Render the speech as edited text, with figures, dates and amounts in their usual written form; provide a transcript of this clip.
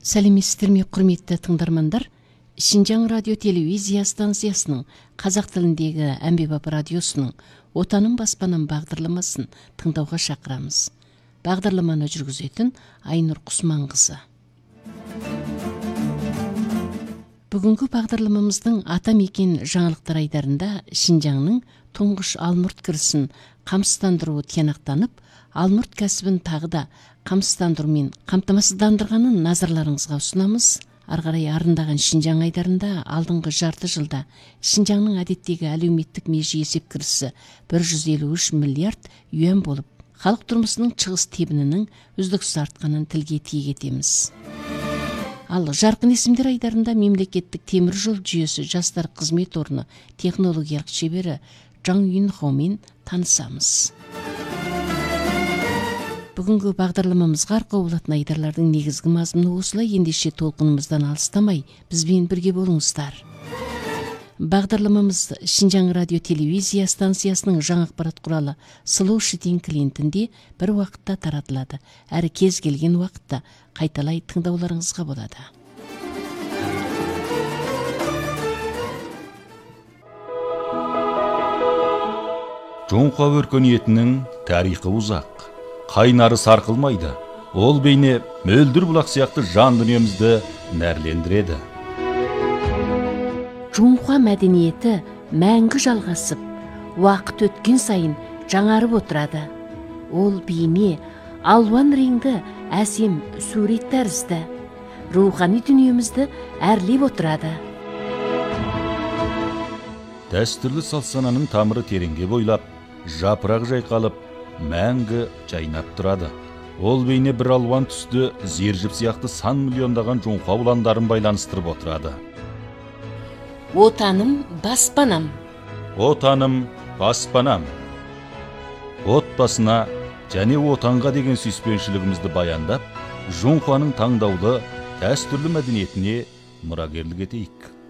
Сәлеметсіздер ме, құрметті тыңдармандар? Шинжаң радио телевизия станциясының қазақ тіліндегі әмбебап радиосының Отаным баспанам бағдарламасын тыңдауға шақырамыз. Бағдарламаны жүргізетін Айнұр Құсманқызы. Бүгінгі бағдарламамыздың атамекен жаңалықтар айдарында Шинжаңның тұңғыш алмұрт кірісін қамсыздандыруы тиянақтанып, алмұрт кәсібін тағы да қамсыздандырумен қамтамасыздандырғанын назарларыңызға ұсынамыз. Арғарай арындаған Шинжаң айдарында алдыңғы жарты жылда Шинжаңның әдеттегі әлеуметтік меже есеп кірісі 153 миллиард юан болып, халық тұрмысының шығыс тебінінің үздіксіз артқанын тілге тиек етеміз. Ал жарқын есімдер айдарында мемлекеттік темір жол жүйесі жастар қызмет орны технологиялық шебері Жаң Юнхомен танысамыз. Бүгінгі бағдарламамызға арқау болатын айдарлардың негізгі мазмұны осылай. Ендеше толқынымыздан алыстамай, бізбен бірге болыңыздар. Бағдарламамыз Шинжаң радио телевизия станциясының жаңа ақпарат құралы Slow Shitting клиентінде бір уақытта таратылады, әрі кез келген уақытта қайталай тыңдауларыңызға болады. Жоңқа өркениетінің тарихы ұзақ. Қайнары сарқылмайды. Ол бейне мөлдір бұлақ сияқты жан дүниемізді нәрлендіреді. Жоңқа мәдениеті мәңгі жалғасып, уақыт өткен сайын жаңарып отырады. Ол бейне алуан реңді әсем сурет тәрізді. Рухани дүниемізді әрлеп отырады. Дәстүрлі салт-сананың тамыры тереңге бойлап, жапырақ жайқалып, мәңгі жайнап тұрады. Ол бейне бір алуан түсті зержіп сияқты сан миллиондаған жоңқа ұландарын байланыстырып отырады. Отаным баспанам. Отаным баспанам. Отбасына және отанға деген сүйіспеншілігімізді баяндап, жоңқаның таңдаулы дәстүрлі мәдениетіне мұрагерлік етейік.